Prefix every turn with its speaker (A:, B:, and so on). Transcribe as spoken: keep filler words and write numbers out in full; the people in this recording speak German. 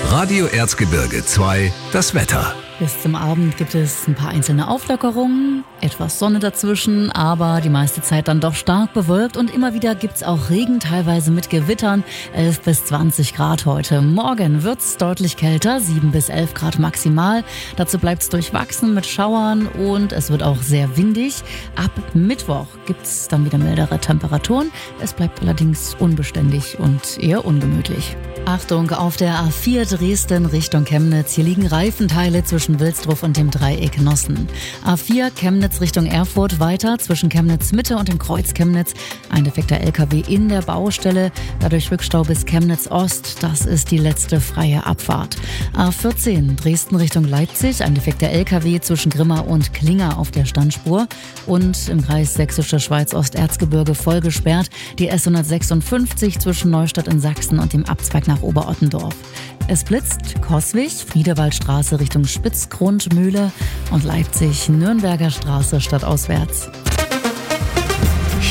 A: Radio Erzgebirge zwei, das Wetter.
B: Bis zum Abend gibt es ein paar einzelne Auflockerungen, etwas Sonne dazwischen, aber die meiste Zeit dann doch stark bewölkt und immer wieder gibt's auch Regen, teilweise mit Gewittern, elf bis zwanzig Grad heute. Morgen wird's deutlich kälter, sieben bis elf Grad maximal. Dazu bleibt's durchwachsen mit Schauern und es wird auch sehr windig. Ab Mittwoch gibt's dann wieder mildere Temperaturen. Es bleibt allerdings unbeständig und eher ungemütlich. Achtung, auf der A vier Dresden Richtung Chemnitz. Hier liegen Reifenteile zwischen Wilsdruf und dem Dreieck Nossen. A vier Chemnitz Richtung Erfurt weiter zwischen Chemnitz Mitte und dem Kreuz Chemnitz. Ein defekter L K W in der Baustelle, dadurch Rückstau bis Chemnitz Ost. Das ist die letzte freie Abfahrt. A vierzehn Dresden Richtung Leipzig. Ein defekter L K W zwischen Grimma und Klinger auf der Standspur. Und im Kreis Sächsische Schweiz Osterzgebirge voll gesperrt. Die S hundertsechsundfünfzig zwischen Neustadt in Sachsen und dem Abzweig nach Oberottendorf. Es blitzt Coswig, Friedewaldstraße Richtung Spitzgrundmühle und Leipzig, Nürnberger Straße stadtauswärts.